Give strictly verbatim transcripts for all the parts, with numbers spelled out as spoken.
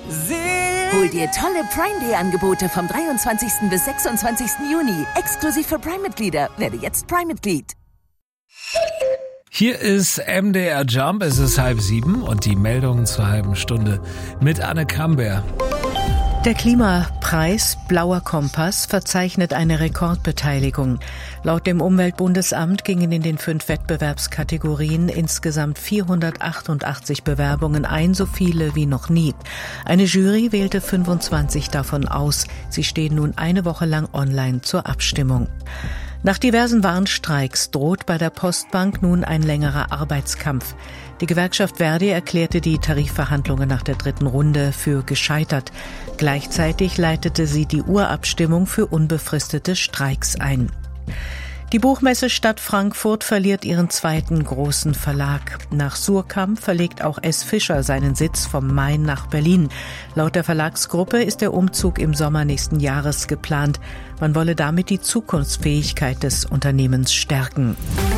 Hol dir tolle Prime Day Angebote vom dreiundzwanzigsten bis sechsundzwanzigsten Juni. Exklusiv für Prime-Mitglieder. Werde jetzt Prime-Mitglied. Hier ist M D R Jump, es ist halb sieben und die Meldungen zur halben Stunde mit Anne Kramberg. Der Klimapreis Blauer Kompass verzeichnet eine Rekordbeteiligung. Laut dem Umweltbundesamt gingen in den fünf Wettbewerbskategorien insgesamt vierhundertachtundachtzig Bewerbungen ein, so viele wie noch nie. Eine Jury wählte fünfundzwanzig davon aus. Sie stehen nun eine Woche lang online zur Abstimmung. Nach diversen Warnstreiks droht bei der Postbank nun ein längerer Arbeitskampf. Die Gewerkschaft Verdi erklärte die Tarifverhandlungen nach der dritten Runde für gescheitert. Gleichzeitig leitete sie die Urabstimmung für unbefristete Streiks ein. Die Buchmesse Stadt Frankfurt verliert ihren zweiten großen Verlag. Nach Suhrkamp verlegt auch S. Fischer seinen Sitz vom Main nach Berlin. Laut der Verlagsgruppe ist der Umzug im Sommer nächsten Jahres geplant. Man wolle damit die Zukunftsfähigkeit des Unternehmens stärken.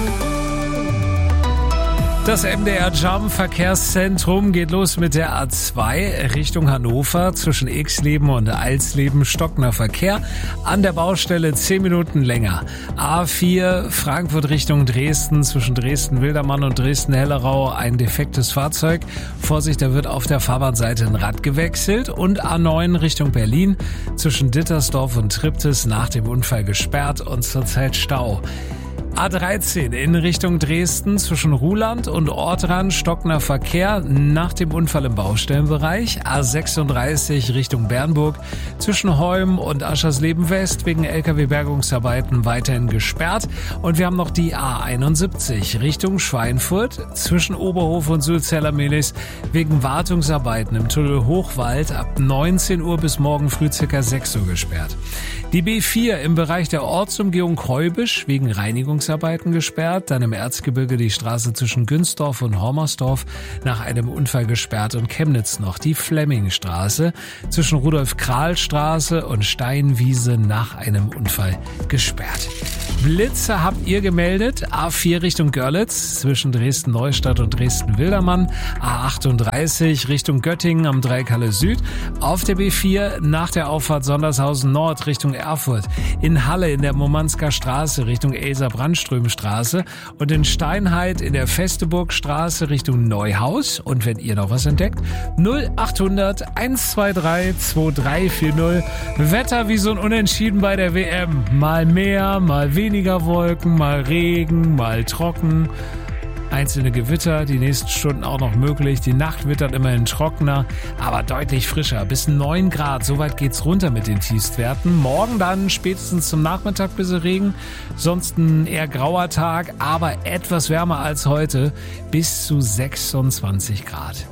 Das M D R Jump Verkehrszentrum geht los mit der A zwei Richtung Hannover zwischen Exleben und Alsleben, stockender Verkehr. An der Baustelle zehn Minuten länger. A vier Frankfurt Richtung Dresden zwischen Dresden-Wildermann und Dresden-Hellerau ein defektes Fahrzeug. Vorsicht, da wird auf der Fahrbahnseite ein Rad gewechselt. Und A neun Richtung Berlin zwischen Dittersdorf und Triptis nach dem Unfall gesperrt und zurzeit Stau. A dreizehn in Richtung Dresden zwischen Ruhland und Ortrand stockender Verkehr nach dem Unfall im Baustellenbereich. A sechsunddreißig Richtung Bernburg zwischen Holm und Aschersleben West wegen L K W-Bergungsarbeiten weiterhin gesperrt. Und wir haben noch die A einundsiebzig Richtung Schweinfurt zwischen Oberhof und Sulzeller-Mehlis wegen Wartungsarbeiten im Tunnel Hochwald ab neunzehn Uhr bis morgen früh ca. sechs Uhr gesperrt. Die B vier im Bereich der Ortsumgehung Kreubisch wegen Reinigungsarbeiten gesperrt, dann im Erzgebirge die Straße zwischen Günzdorf und Hormersdorf nach einem Unfall gesperrt und Chemnitz noch die Flemmingstraße zwischen Rudolf-Krahl-Straße und Steinwiese nach einem Unfall gesperrt. Blitze habt ihr gemeldet. A vier Richtung Görlitz zwischen Dresden-Neustadt und Dresden-Wildermann. A achtunddreißig Richtung Göttingen am Dreieckhalle Süd. Auf der B vier nach der Auffahrt Sondershausen Nord Richtung Erfurt. In Halle in der Momansker Straße Richtung Elsa-Brandström-Straße. Und in Steinheit in der Festeburgstraße Richtung Neuhaus. Und wenn ihr noch was entdeckt, null achthundert eins zwei drei zwei drei vier null. Wetter wie so ein Unentschieden bei der W M. Mal mehr, mal weniger. Weniger Wolken, mal Regen, mal trocken. Einzelne Gewitter, die nächsten Stunden auch noch möglich. Die Nacht wird dann immerhin trockener, aber deutlich frischer. Bis neun Grad, so weit geht's runter mit den Tiefstwerten. Morgen dann spätestens zum Nachmittag ein bisschen Regen. Sonst ein eher grauer Tag, aber etwas wärmer als heute. Bis zu sechsundzwanzig Grad.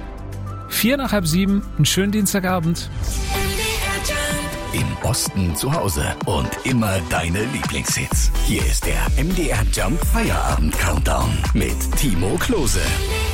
Vier nach halb sieben, einen schönen Dienstagabend. Im Osten zu Hause und immer deine Lieblingshits. Hier ist der M D R Jump Feierabend Countdown mit Timo Klose.